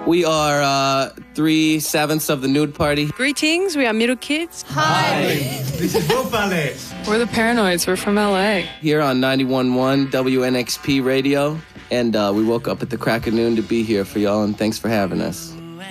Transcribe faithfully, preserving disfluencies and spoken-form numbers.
We are uh, three sevenths of the Nude Party. Greetings, we are Middle Kids. Hi. This is Will Ballet. We're the Paranoids, we're from L A. Here on ninety-one point one W N X P Radio. And uh, we woke up at the crack of noon to be here for y'all, and thanks for having us.